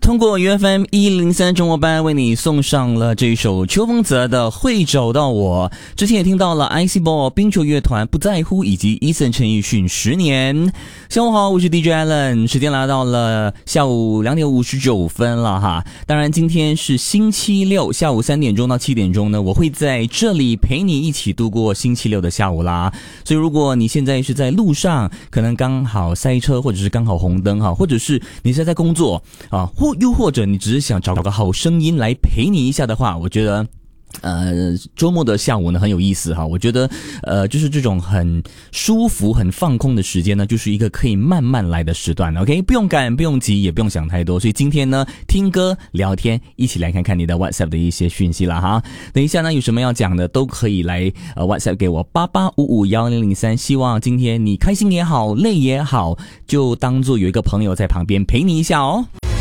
通过 UFM1003 中国班为你送上了这首邱风泽的《会找到我》。之前也听到了 ICBall 冰球乐团不在乎以及 Eason 陈奕迅10年。下午好，我是 DJ Allen， 时间来到了下午2点59分了哈。当然今天是星期六，下午3点钟到7点钟呢，我会在这里陪你一起度过星期六的下午啦。所以如果你现在是在路上，可能刚好塞车，或者是刚好红灯哈，或者是你是在工作啊，又或者你只是想找个好声音来陪你一下的话，我觉得周末的下午呢很有意思哈。我觉得就是这种很舒服很放空的时间呢，就是一个可以慢慢来的时段 OK， 不用赶不用急也不用想太多。所以今天呢听歌聊天，一起来看看你的 WhatsApp 的一些讯息啦哈。等一下呢有什么要讲的都可以来WhatsApp 给我88551003。希望今天你开心也好累也好，就当做有一个朋友在旁边陪你一下哦。